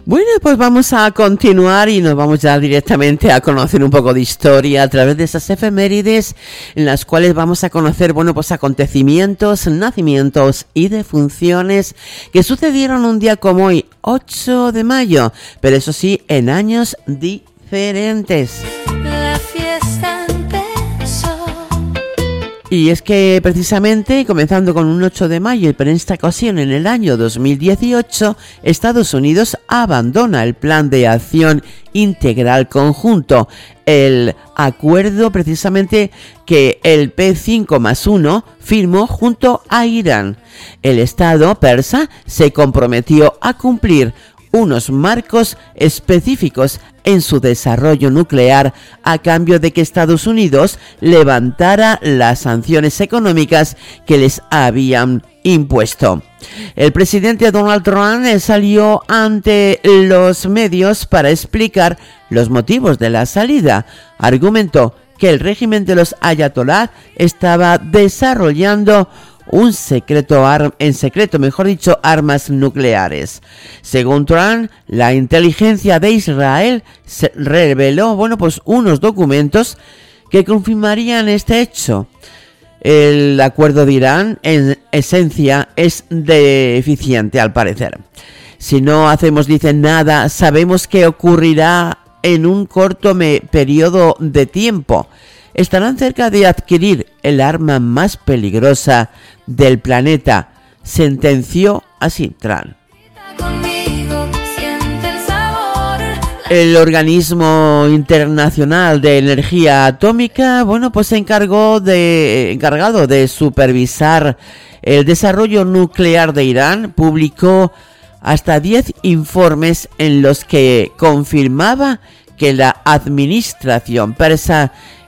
Bueno, pues vamos a continuar y nos vamos ya directamente a conocer un poco de historia a través de esas efemérides en las cuales vamos a conocer, bueno, pues acontecimientos, nacimientos y defunciones que sucedieron un día como hoy, 8 de mayo, pero eso sí, en años diferentes. La fiesta empezó. Y es que precisamente, comenzando con un 8 de mayo, pero en esta ocasión en el año 2018, Estados Unidos abandona el Plan de Acción Integral Conjunto, el acuerdo precisamente que el P5+1 firmó junto a Irán. El Estado persa se comprometió a cumplir unos marcos específicos en su desarrollo nuclear a cambio de que Estados Unidos levantara las sanciones económicas que les habían impuesto. El presidente Donald Trump salió ante los medios para explicar los motivos de la salida. Argumentó que el régimen de los ayatolás estaba desarrollando en secreto, armas nucleares. Según Trump, la inteligencia de Israel reveló, unos documentos que confirmarían este hecho. El acuerdo de Irán, en esencia, es deficiente al parecer. Si no hacemos, dicen, nada, sabemos que ocurrirá en un corto periodo de tiempo. Estarán cerca de adquirir el arma más peligrosa del planeta, sentenció así Trump. El organismo internacional de energía atómica, se encargado de supervisar el desarrollo nuclear de Irán, publicó hasta 10 informes en los que confirmaba que la administración persa